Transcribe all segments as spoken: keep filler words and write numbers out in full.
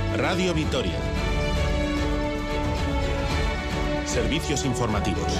Radio Vitoria. Servicios informativos.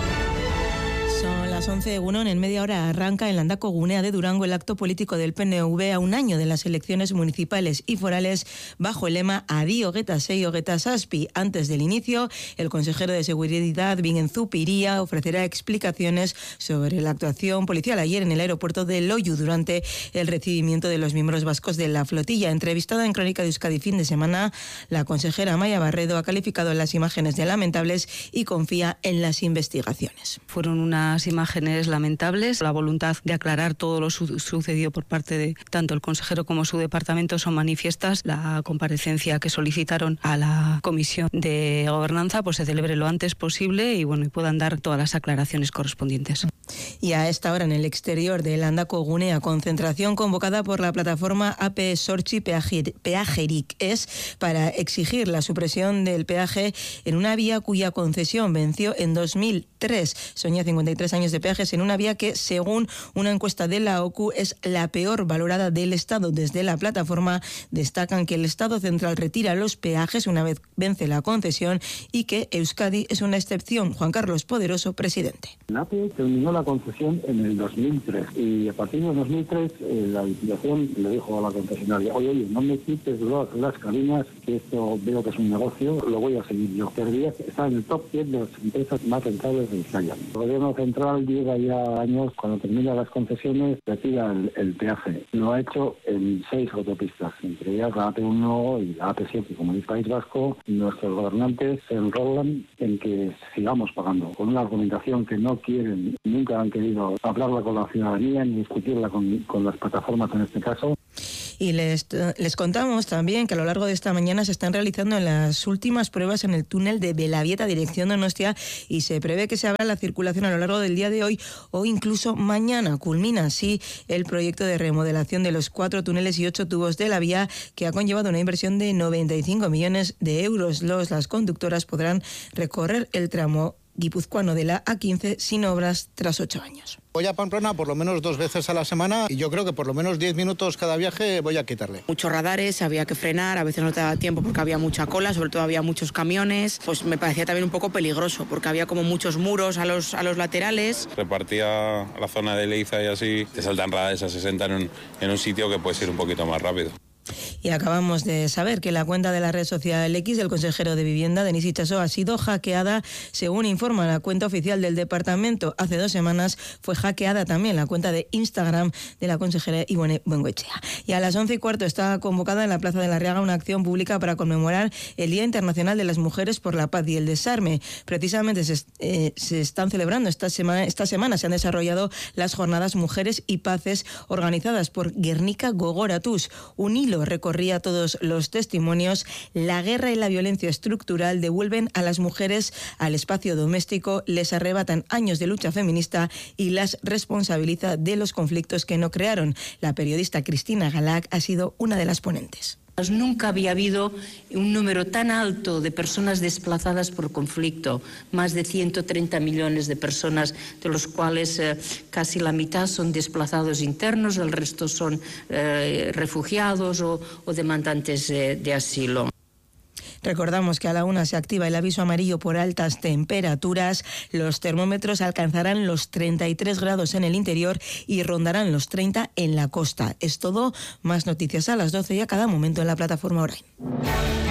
Son las once, Egunon. En media hora arranca en Landako Gunea de Durango el acto político del P N V a un año de las elecciones municipales y forales bajo el lema Adi Ogeta Sei Ogeta Zazpi. Antes del inicio, el consejero de Seguridad, Bingen Zupiria, ofrecerá explicaciones sobre la actuación policial ayer en el aeropuerto de Loiu durante el recibimiento de los miembros vascos de la flotilla. Entrevistada en Crónica de Euskadi fin de semana, la consejera Amaia Barredo ha calificado las imágenes de lamentables y confía en las investigaciones. Fueron unas imágenes lamentables. La voluntad de aclarar todo lo su- sucedido por parte de tanto el consejero como su departamento son manifiestas. La comparecencia que solicitaron a la Comisión de Gobernanza pues se celebre lo antes posible y bueno y puedan dar todas las aclaraciones correspondientes. Y a esta hora en el exterior de Landako Gunea, concentración convocada por la plataforma A P Sortzi Peajerik es para exigir la supresión del peaje en una vía cuya concesión venció en dos mil tres. Soña cincuenta y tres años de peajes en una vía que, según una encuesta de la O C U, es la peor valorada del Estado. Desde la plataforma destacan que el Estado central retira los peajes una vez vence la concesión y que Euskadi es una excepción. Juan Carlos Poderoso, presidente. A P terminó la concesión en el dos mil tres y a partir del dos mil tres eh, la Diputación le dijo a la concesionaria: oye, oye, no me quites las, las cabinas, que esto veo que es un negocio, lo voy a seguir yo. Perdía, está en el top diez de las empresas más rentables de España. El gobierno central lleva ya años, cuando termina las concesiones, retira el, el peaje. Lo ha hecho en seis autopistas, entre ellas la A P uno y la A P siete. Como en el País Vasco, nuestros gobernantes se enrolan en que sigamos pagando, con una argumentación que no quieren, nunca han querido hablarla con la ciudadanía ni discutirla con, con las plataformas en este caso. Y les, les contamos también que a lo largo de esta mañana se están realizando las últimas pruebas en el túnel de Belavieta, dirección Donostia, y se prevé que se abra la circulación a lo largo del día de hoy o incluso mañana. Culmina así el proyecto de remodelación de los cuatro túneles y ocho tubos de la vía, que ha conllevado una inversión de noventa y cinco millones de euros. Los, las conductoras podrán recorrer el tramo guipuzcoano de la A quince sin obras tras ocho años. Voy a Pamplona por lo menos dos veces a la semana y yo creo que por lo menos diez minutos cada viaje voy a quitarle. Muchos radares, había que frenar, a veces no te daba tiempo porque había mucha cola, sobre todo había muchos camiones. Pues me parecía también un poco peligroso porque había como muchos muros a los, a los laterales. Repartía la zona de Leiza y así, te saltan radares a sesenta en un, en un sitio que puedes ir un poquito más rápido. Y acabamos de saber que la cuenta de la red social X del consejero de Vivienda, Denis Itxaso, ha sido hackeada. Según informa la cuenta oficial del departamento, hace dos semanas fue hackeada también la cuenta de Instagram de la consejera Ibone Bengoechea. Y a las once y cuarto está convocada en la Plaza de la Arriaga una acción pública para conmemorar el Día Internacional de las Mujeres por la Paz y el Desarme. Precisamente se, eh, se están celebrando esta semana, esta semana se han desarrollado las jornadas Mujeres y Paces organizadas por Guernica Gogoratuz. Un hilo recorría todos los testimonios. La guerra y la violencia estructural devuelven a las mujeres al espacio doméstico, les arrebatan años de lucha feminista y las responsabiliza de los conflictos que no crearon. La periodista Cristina Galac ha sido una de las ponentes. Nunca había habido un número tan alto de personas desplazadas por conflicto, más de ciento treinta millones de personas, de los cuales eh, casi la mitad son desplazados internos, el resto son eh, refugiados o, o demandantes eh, de asilo. Recordamos que a la una se activa el aviso amarillo por altas temperaturas. Los termómetros alcanzarán los treinta y tres grados en el interior y rondarán los treinta en la costa. Es todo. Más noticias a las doce y a cada momento en la plataforma Orain.